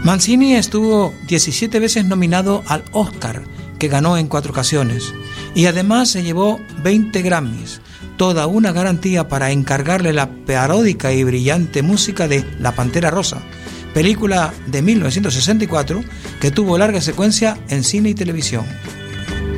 Mancini estuvo 17 veces nominado al Oscar, que ganó en 4 ocasiones, y además se llevó 20 Grammys, toda una garantía para encargarle la paródica y brillante música de La Pantera Rosa, película de 1964 que tuvo larga secuencia en cine y televisión.